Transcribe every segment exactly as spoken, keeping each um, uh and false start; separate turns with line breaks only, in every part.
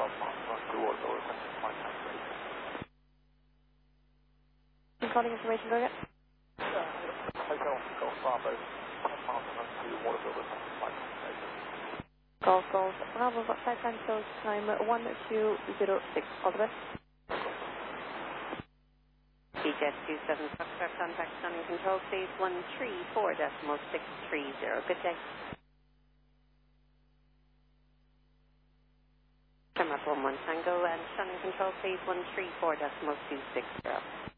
Calling information, go ahead. Golf, golf. Bravo, got five time close time one two zero six. All the best.
B Jet two seven Foxtrot, contact stunning control, please. one three four decimal six three zero. Good day. Come up one one Tango and stunning control, please. one three four decimal two six zero.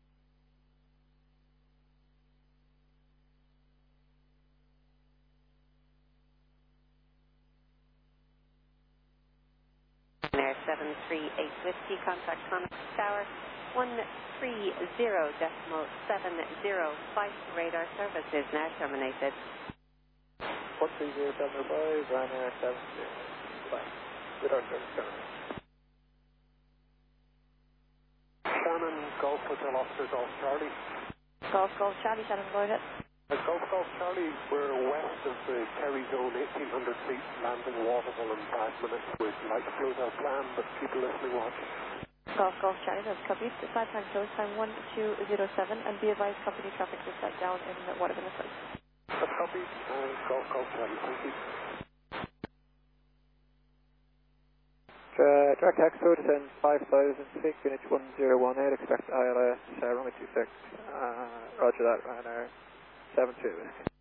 Air seven three eight Whiskey, contact Connacht Tower, one three zero decimal seven zero. Flight radar service is now terminated.
one three zero Delta five, Ryanair seven zero. Bye. Radar service terminated. Shannon, Golf Hotel Officer, Golf Charlie.
Golf, golf, Charlie, Shannon, go ahead.
Uh, Golf Golf Charlie, we're west of the Kerry Zone, eighteen hundred feet, landing Waterville in five minutes with light close our plan, but keep a listening watch.
Golf, golf, Charlie, that's copied. Five time close time one two zero seven, and be advised company traffic is set down in Waterville.
That's copied, and Golf Golf Charlie, thank you. Uh, direct tax code is in five thousand feet, unit one zero one eight, expect I L S, uh, runway two six, uh, roger that, Ryanair seven two.